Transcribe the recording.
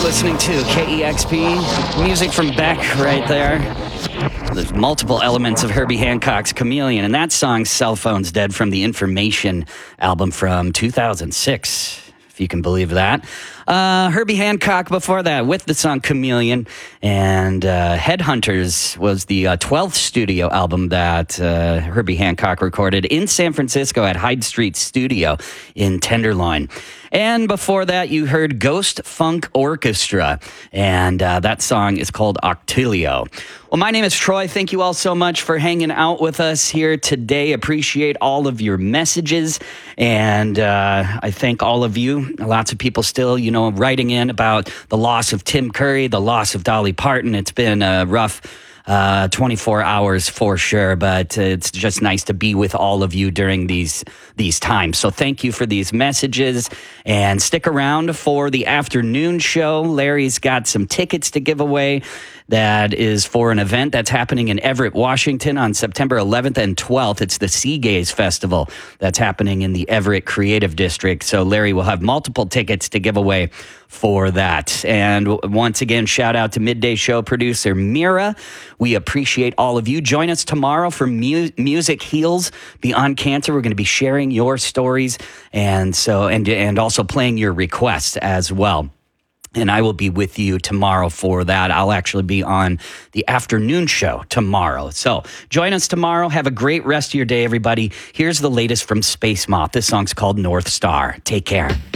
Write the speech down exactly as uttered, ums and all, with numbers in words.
listening to K E X P. Music from Beck right there. There's multiple elements of Herbie Hancock's Chameleon, and that song, Cell Phone's Dead, from the Information album from two thousand six, if you can believe that. Uh, Herbie Hancock before that with the song Chameleon, and uh, Headhunters was the uh, twelfth studio album that uh, Herbie Hancock recorded in San Francisco at Hyde Street Studio in Tenderloin. And before that, you heard Ghost Funk Orchestra, and uh, that song is called Octilio. Well, my name is Troy. Thank you all so much for hanging out with us here today. Appreciate all of your messages, and uh, I thank all of you. Lots of people still, you know, writing in about the loss of Tim Curry, the loss of Dolly Parton. It's been a rough Uh, twenty-four hours for sure, but uh, it's just nice to be with all of you during these these times. So thank you for these messages, and stick around for the afternoon show. Larry's got some tickets to give away. That is for an event that's happening in Everett, Washington on September eleventh and twelfth. It's the Sea Gaze Festival that's happening in the Everett Creative District. So Larry will have multiple tickets to give away for that. And once again, shout out to Midday Show producer Mira. We appreciate all of you. Join us tomorrow for Mu- Music Heals Beyond Cancer. We're going to be sharing your stories, and so and and also playing your requests as well. And I will be with you tomorrow for that. I'll actually be on the afternoon show tomorrow. So join us tomorrow. Have a great rest of your day, everybody. Here's the latest from Space Moth. This song's called North Star. Take care.